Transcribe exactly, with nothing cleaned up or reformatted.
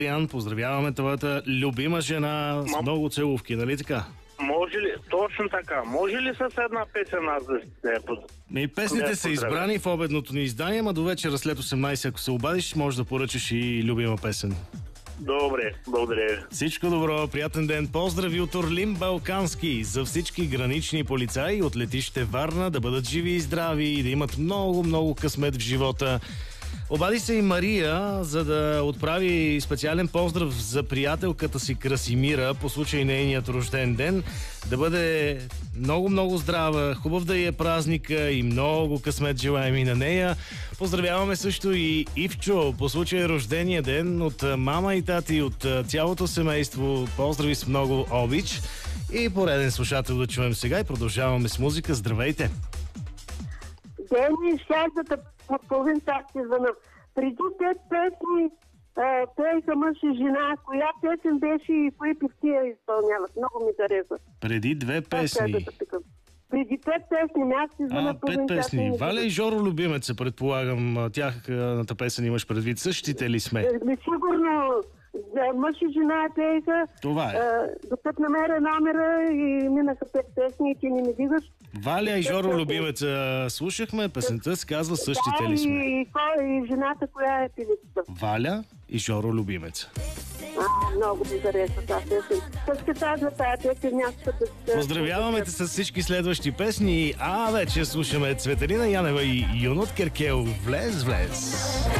Ян, поздравяваме твоята любима жена с Мам... много целувки, нали така? Може ли, точно така, може ли с една песен аз да се И песните са избрани в обедното ни издание, ама до вечера след осемнайсет, ако се обадиш, можеш да поръчаш и любима песен. Добре, благодаря ви. Всичко добро, приятен ден. Поздрави от Орлин Балкански за всички гранични полицаи от летище Варна, да бъдат живи и здрави и да имат много, много късмет в живота. Обади се и Мария, за да отправи специален поздрав за приятелката си Красимира по случай нейният рожден ден. Да бъде много-много здрава, хубав да е празника и много късмет желаем и на нея. Поздравяваме също и Ивчо по случай рождения ден от мама и тати, от цялото семейство. Поздрави с много обич. И пореден слушател да чуем сега и продължаваме с музика. Здравейте! Дени, щяздата от половин час ти звъна. Преди те песни пееха мъж и жена. Коя песен беше и кои певци изпълняват? Много ми хареса. Преди две песни. Преди пет песни, не аз ти звъна половин пет час. песни. Валя и Жоро Любимеца, предполагам. Тяхната песен имаш предвид. Същите ли сме? Сигурно. За мъж и жена пееха. Това е. Докато намеря номера и минаха пет песни и ти не ми дигаш. Валя и Жоро Любимеца слушахме. Песента се казва Същите ли сме? И, и, и жената, коя е певицата? Валя и Жоро Любимеца. А, много ми харесва тази песен. Как се казва тази песен? Някакъв... Поздравяваме те с всички следващи песни. А вече слушаме Цветелина Янева и Юнот Керкел. Влез, влез!